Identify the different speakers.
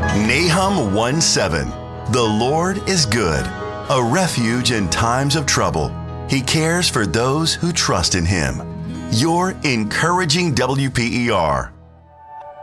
Speaker 1: Nahum 1:7. The Lord is good, a refuge in times of trouble. He cares for those who trust in Him. Your encouraging WPER.